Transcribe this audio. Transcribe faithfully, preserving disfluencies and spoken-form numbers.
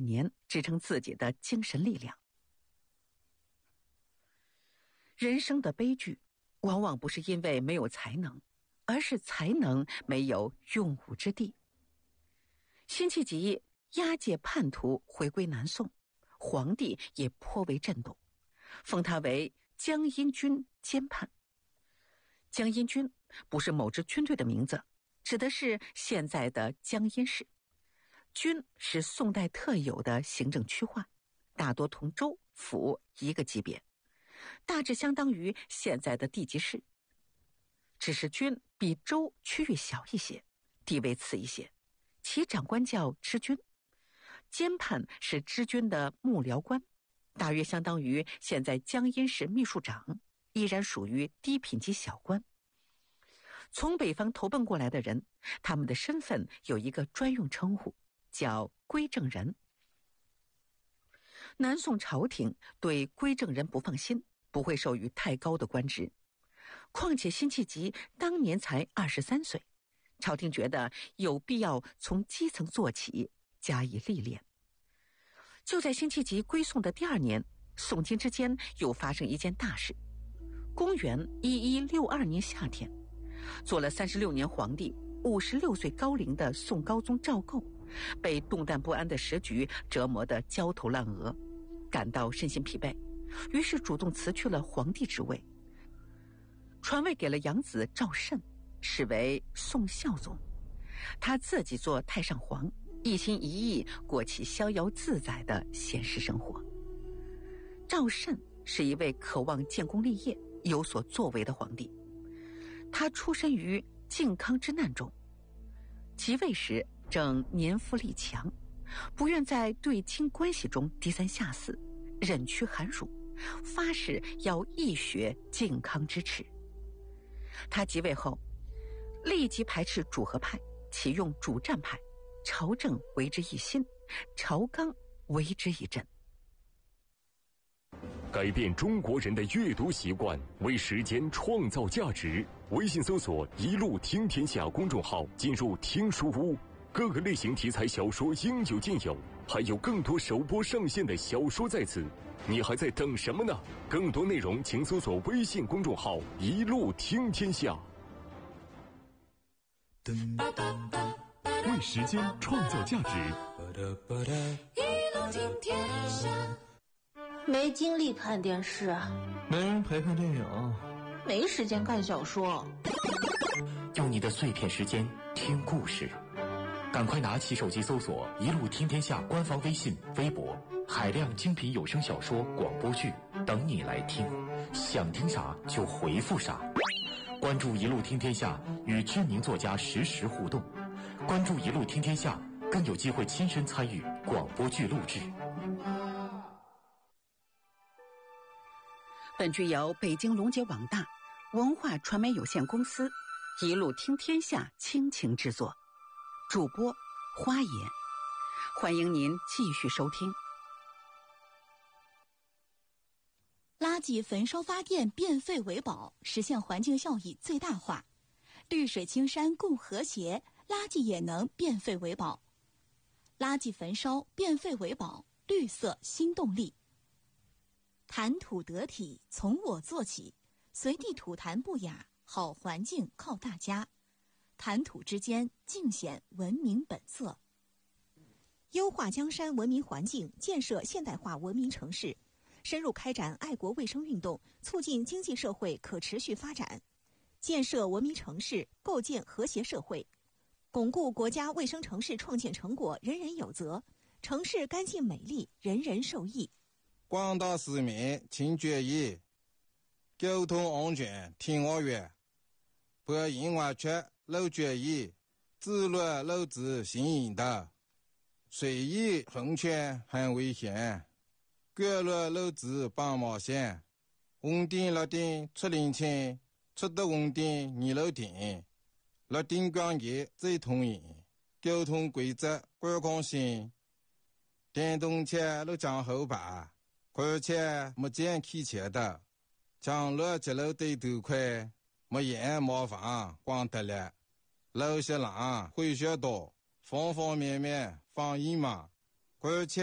年支撑自己的精神力量。人生的悲剧往往不是因为没有才能，而是才能没有用武之地。辛弃疾押解叛徒回归南宋，皇帝也颇为震动，封他为江阴军监判。江阴军不是某支军队的名字，指的是现在的江阴市。军是宋代特有的行政区划，大多同州、府一个级别，大致相当于现在的地级市。只是军比州区域小一些，地位次一些，其长官叫知军。监判是知军的幕僚官，大约相当于现在江阴市秘书长，依然属于低品级小官。从北方投奔过来的人，他们的身份有一个专用称呼，叫归正人。南宋朝廷对归正人不放心，不会授予太高的官职。况且辛弃疾当年才二十三岁，朝廷觉得有必要从基层做起，加以历练。就在辛弃疾归宋的第二年，宋金之间又发生一件大事。公元一一六二年夏天，做了三十六年皇帝、五十六岁高龄的宋高宗赵构，被动荡不安的时局折磨得焦头烂额，感到身心疲惫，于是主动辞去了皇帝职位，传位给了养子赵慎，是为宋孝宗。他自己做太上皇，一心一意过起逍遥自在的闲适生活。赵慎是一位渴望建功立业、有所作为的皇帝。他出身于靖康之难中，即位时正年富力强，不愿在对清关系中低三下四，忍屈寒暑，发誓要一雪靖康之耻。他即位后，立即排斥主和派，启用主战派，朝政为之一新，朝纲为之一振。 改变中国人的阅读习惯，为时间创造价值。微信搜索“一路听天下”公众号，进入听书屋，各个类型题材小说应有尽有，还有更多首播上线的小说在此，你还在等什么呢？更多内容请搜索微信公众号“一路听天下”。为时间创造价值。 一路听天下。 没精力看电视， 没人陪看电影， 没时间看小说， 用你的碎片时间听故事，赶快拿起手机搜索“一路听天下”官方微信、微博，海量精品有声小说、广播剧等你来听，想听啥就回复啥。关注“一路听天下”，与知名作家实时互动。关注“一路听天下”，更有机会亲身参与广播剧录制。 本剧由北京龙杰网大文化传媒有限公司一路听天下倾情制作，主播花野，欢迎您继续收听。 垃圾焚烧发电，变废为宝，实现环境效益最大化。绿水青山共和谐，垃圾也能变废为宝。垃圾焚烧，变废为宝，绿色新动力。谈吐得体，从我做起，随地吐痰不雅，好环境靠大家。谈吐之间，尽显文明本色。优化江山文明环境，建设现代化文明城市，深入开展爱国卫生运动，促进经济社会可持续发展，建设文明城市，构建和谐社会，巩固国家卫生城市创建成果人人有责，城市干净美丽，人人受益。 广大市民请注意，交通安全听我话，不应外出漏注意，自律漏子行引导，随意横穿很危险，过路漏子帮忙线，红灯绿灯出领清，出得红灯你漏停，绿灯光节最通行，交通规则观光性，电动车路将后排。而且没见开车的，将路接路对头快，没眼麻烦光得了。路些浪会学多，方方面面放一嘛，而且